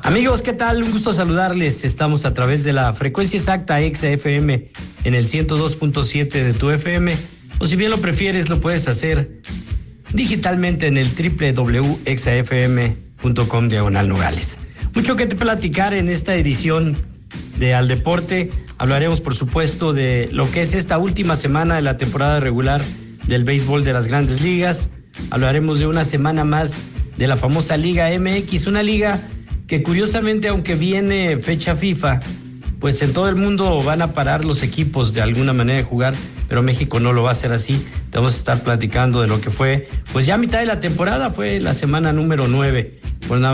Amigos, ¿qué tal? Un gusto saludarles. Estamos a través de la frecuencia exacta EXA-FM en el 102.7 de tu FM. O si bien lo prefieres, lo puedes hacer digitalmente en el www.exafm.com/Nogales. Mucho que te platicar en esta edición de Al Deporte. Hablaremos, por supuesto, de lo que es esta última semana de la temporada regular del béisbol de las Grandes Ligas. Hablaremos de una semana más de la famosa Liga MX, una liga que curiosamente, aunque viene fecha FIFA, pues en todo el mundo van a parar los equipos de alguna manera de jugar, pero México no lo va a hacer así. Te vamos a estar platicando de lo que fue, pues ya a mitad de la temporada, fue la semana número 9, pues nada